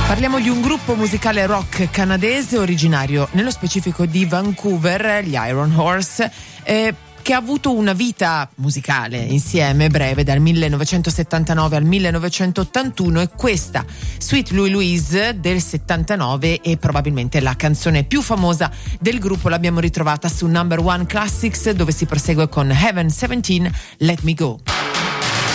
Parliamo di un gruppo musicale rock canadese originario nello specifico di Vancouver, gli Iron Horse, che ha avuto una vita musicale insieme breve dal 1979 al 1981, e questa Sweet Louie Louise del 79 è probabilmente la canzone più famosa del gruppo. L'abbiamo ritrovata su Number One Classics, dove si prosegue con Heaven 17, Let Me Go.